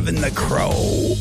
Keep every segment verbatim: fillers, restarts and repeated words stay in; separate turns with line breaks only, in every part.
In the Crow.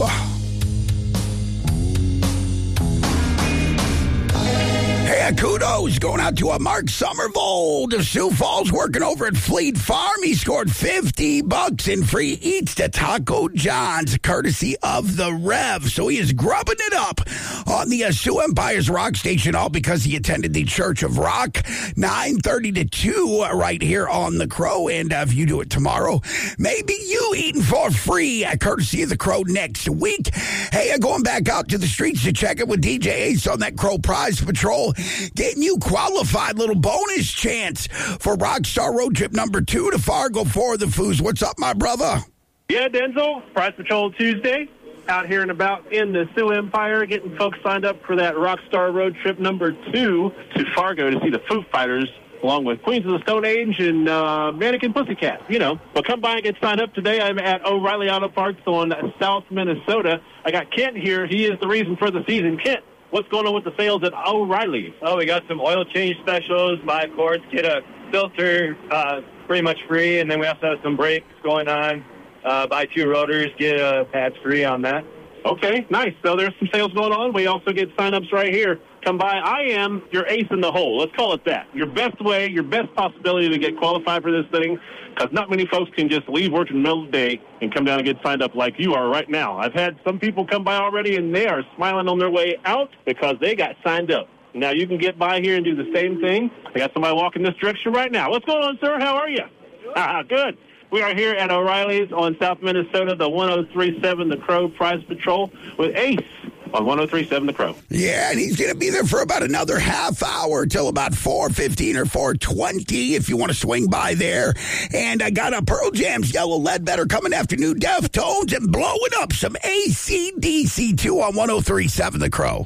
Hey, kudos going out to a Mark Somerville to Sioux Falls working over at Fleet Farm. He scored fifty bucks in free eats to Taco John's, courtesy of the Rev. So he is grubbing it up on the uh, Sioux Empire's rock station, all because he attended the Church of Rock, nine thirty to two uh, right here on the Crow. And uh, if you do it tomorrow, maybe you eating for free, uh, courtesy of the Crow next week. Hey, uh, going back out to the streets to check it with D J Ace on that Crow Prize Patrol. Getting you qualified, little bonus chance for Rockstar Road Trip number two to Fargo for the Foos. What's up, my brother?
Yeah, Denzel, Prize Patrol Tuesday, out here and about in the Sioux Empire, getting folks signed up for that Rockstar Road Trip number two to Fargo to see the Foo Fighters, along with Queens of the Stone Age and uh, Mannequin Pussycat, you know. But come by and get signed up today. I'm at O'Reilly Auto Parts on South Minnesota. I got Kent here. He is the reason for the season. Kent, what's going on with the sales at O'Reilly?
Oh, we got some oil change specials, buy quarts, get a filter uh, pretty much free, and then we also have some brakes going on. Uh, buy two rotors, get uh, pads free on that.
Okay, nice. So there's some sales going on. We also get sign-ups right here. Come by. I am your ace in the hole. Let's call it that. Your best way, your best possibility to get qualified for this thing, because not many folks can just leave work in the middle of the day and come down and get signed up like you are right now. I've had some people come by already, and they are smiling on their way out because they got signed up. Now you can get by here and do the same thing. I got somebody walking this direction right now. What's going on, sir? How are you? Ah, good. We are here at O'Reilly's on South Minnesota, the one oh three point seven The Crow Prize Patrol with Ace on one oh three point seven The Crow.
Yeah, and he's going to be there for about another half hour till about four fifteen or four twenty if you want to swing by there. And I got a Pearl Jam's Yellow Ledbetter coming after New Deftones and blowing up some A C D C too on one oh three point seven The Crow.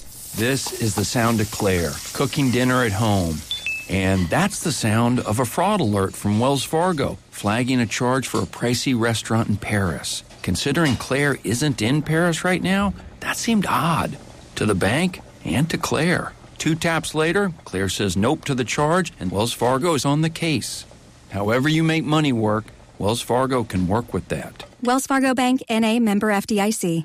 This is the sound of Claire, cooking dinner at home. And that's the sound of a fraud alert from Wells Fargo, flagging a charge for a pricey restaurant in Paris. Considering Claire isn't in Paris right now, that seemed odd to the bank and to Claire. Two taps later, Claire says nope to the charge, and Wells Fargo is on the case. However you make money work, Wells Fargo can work with that.
Wells Fargo Bank, N A, member F D I C.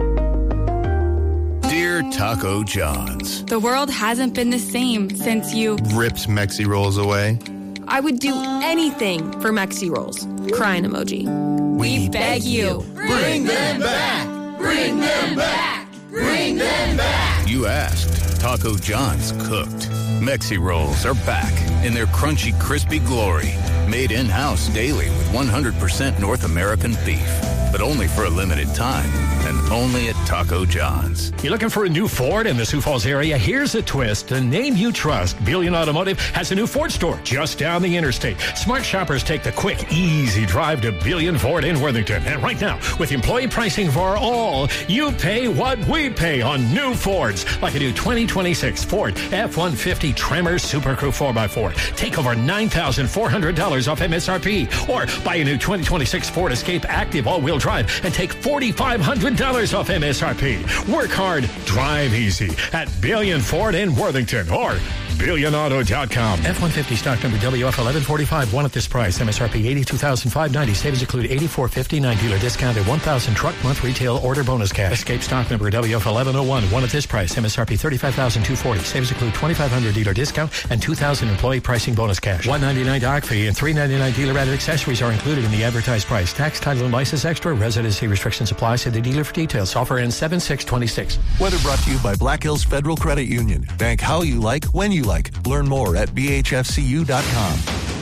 Dear Taco John's,
the world hasn't been the same since you
ripped Mexi Rolls away.
I would do anything for Mexi Rolls. Crying emoji. We, we beg you.
Bring them back. Bring them back. Bring them back.
You asked. Taco John's cooked. Mexi Rolls are back in their crunchy, crispy glory. Made in-house daily with one hundred percent North American beef. But only for a limited time, and only at Taco John's.
You looking for a new Ford in the Sioux Falls area? Here's a twist. The name you trust, Billion Automotive, has a new Ford store just down the interstate. Smart shoppers take the quick, easy drive to Billion Ford in Worthington. And right now, with employee pricing for all, you pay what we pay on new Fords. Like a new twenty twenty-six Ford F one fifty Tremor Super Crew four by four. Take over nine thousand four hundred dollars off M S R P. Or buy a new twenty twenty-six Ford Escape Active all-wheel drive and take four thousand five hundred dollars off M S R P. Work hard, drive easy at Billion Ford in Worthington or billion auto dot com. F one fifty stock number W F eleven forty-five, one at this price. M S R P eighty-two thousand five hundred ninety. Savings include eighty-four fifty-nine dealer discount and one thousand truck month retail order bonus cash. Escape stock number W F eleven oh one, one at this price. M S R P thirty-five thousand two hundred forty. Savings include twenty-five hundred dealer discount and two thousand employee pricing bonus cash. one ninety-nine dock fee and three ninety-nine dealer added accessories are included in the advertised price. Tax, title, and license extra. Residency restrictions apply. See the dealer for details. Offer ends seven six twenty-six.
Weather brought to you by Black Hills Federal Credit Union. Bank how you like, when you like. Learn more at B H F C U dot com.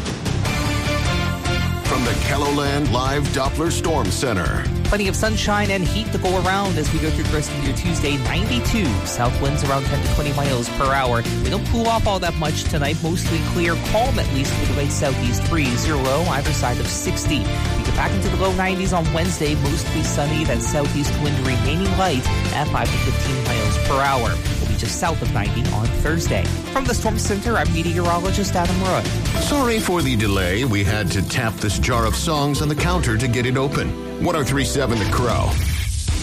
From the KELOLAND Live Doppler Storm Center.
Plenty of sunshine and heat to go around as we go through the rest of your Tuesday. ninety-two. South winds around ten to twenty miles per hour. We don't cool off all that much tonight. Mostly clear, calm at least with a light southeast breeze. Zero either side of sixty. We get back into the low nineties on Wednesday. Mostly sunny. That southeast wind remaining light at five to fifteen miles per hour. We'll be just south of ninety on Thursday. From the Storm Center, I'm meteorologist Adam Roy.
Sorry for the delay. We had to tap this jar of songs on the counter to get it open. one oh three point seven The Crow.